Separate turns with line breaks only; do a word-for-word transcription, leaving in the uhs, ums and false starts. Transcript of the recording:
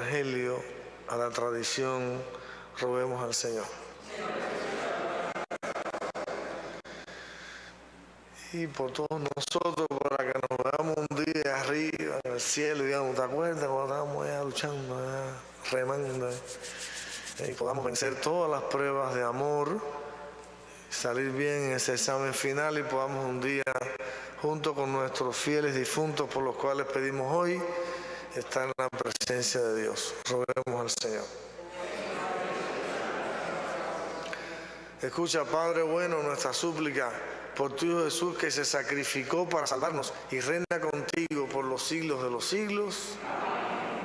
Evangelio, a la tradición, roguemos al Señor. Y por todos nosotros, para que nos veamos un día arriba en el cielo y digamos, ¿te acuerdas cuando estábamos allá luchando, allá, remando? Y podamos vencer todas las pruebas de amor, salir bien en ese examen final y podamos un día, junto con nuestros fieles difuntos por los cuales pedimos hoy, estar en la presencia de Dios. Roguemos al Señor. Escucha, Padre bueno, nuestra súplica por tu Hijo Jesús, que se sacrificó para salvarnos y reina contigo por los siglos de los siglos.